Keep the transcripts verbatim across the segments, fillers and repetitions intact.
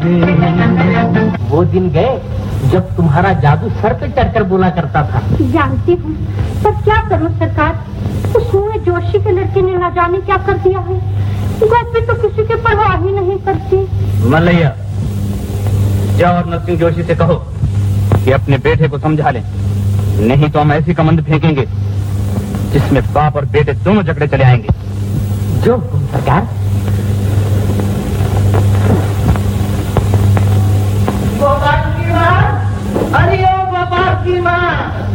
वो दिन गए जब तुम्हारा जादू सर पे चढ़कर बोला करता था। जानती हूँ, पर क्या करूँ सरकार, उस मुँह जोशी के लड़के ने न जाने क्या कर दिया है। गोपी तो किसी के परवाह ही नहीं करती। मलैया, जाओ और नरसिंह जोशी से कहो कि अपने बेटे को समझा लें, नहीं तो हम ऐसी कमंद फेंकेंगे जिसमें बाप और बेटे दोनों झगड़े चले आएंगे। जो सरकार। गोपाल की माँ, अरे ओ गोपाल की माँ,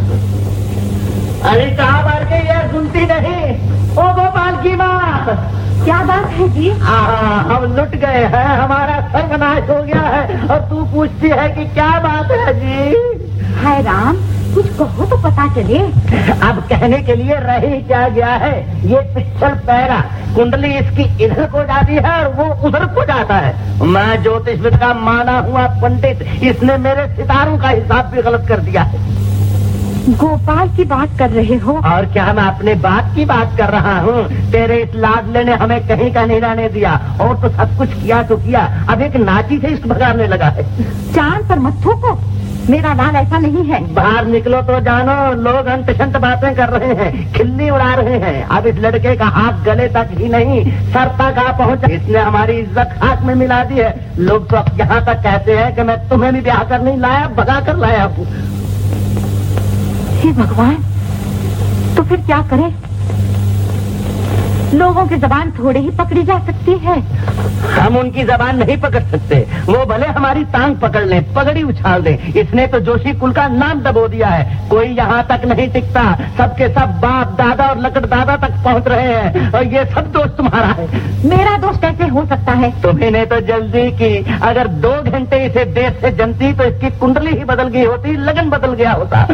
अरे कहाँ मार के ये सुनती नहीं। ओ गोपाल की माँ, क्या बात है जी? हाँ, हम लुट गए हैं, हमारा सर्वनाश हो गया है और तू पूछती है कि क्या बात है जी। हाय राम, कुछ कहो तो पता चले। अब कहने के लिए रह ही क्या गया है। ये पिछल पैरा कुंडली इसकी इधर को जाती है और वो उधर को जाता है। मैं ज्योतिषविद का माना हुआ पंडित, इसने मेरे सितारों का हिसाब भी गलत कर दिया है। गोपाल की बात कर रहे हो? और क्या, मैं अपने बात की बात कर रहा हूँ। तेरे इस लाडले ने हमें कहीं का नहीं रहने दिया और तो सब कुछ किया तो किया, अब एक नाची से इसको भगाने लगा है। चांद पर मत थूको, मेरा लाल ऐसा नहीं है। बाहर निकलो तो जानो, लोग अंत शंत बातें कर रहे हैं, खिल्ली उड़ा रहे हैं। अब इस लड़के का हाथ गले तक ही नहीं सर तक आ पहुंचा। इसने हमारी इज्जत खाक में मिला दी है। लोग तो अब यहाँ तक कहते हैं कि मैं तुम्हें भी ब्याह कर नहीं लाया, भगा कर लाया हूँ। हे भगवान, तो फिर क्या करें? लोगों की जबान थोड़े ही पकड़ी जा सकती है। हम उनकी जबान नहीं पकड़ सकते, वो भले हमारी टांग पकड़ लें, पगड़ी उछाल दें। इसने तो जोशी कुल का नाम दबो दिया है। कोई यहाँ तक नहीं टिकता, सबके सब बाप दादा और लकड़ दादा तक पहुँच रहे हैं और ये सब दोष तुम्हारा है। मेरा दोष कैसे हो सकता है? तुम्ही ने तो जल्दी की, अगर दो घंटे इसे देश से जनती तो इसकी कुंडली ही बदल गई होती, लगन बदल गया होता।